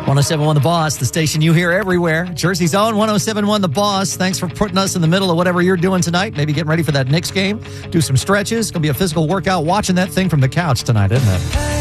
1071 The Boss, the station you hear everywhere. Jersey's own 1071 The Boss. Thanks for putting us in the middle of whatever you're doing tonight. Maybe getting ready for that Knicks game. Do some stretches. It's going to be a physical workout watching that thing from the couch tonight, isn't it?